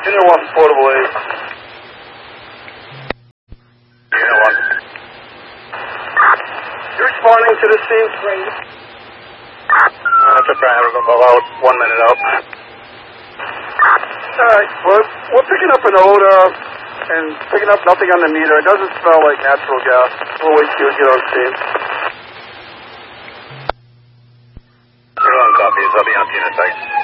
Unit 1, portable 8. Unit 1. You responding to the scene? That's okay, I have about 1 minute out. Alright, we're picking up an odor and picking up nothing on the meter. It doesn't smell like natural gas. We'll wait till you get on scene. Everyone copies. I'll be on scene in a second.